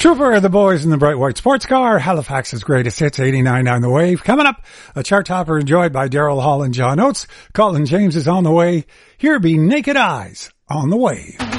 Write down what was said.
Trooper, the boys in the bright white sports car, Halifax's greatest hits, 89 on the wave. Coming up, a chart topper enjoyed by Daryl Hall and John Oates. Colin James is on the way. Here be Naked Eyes on the Wave.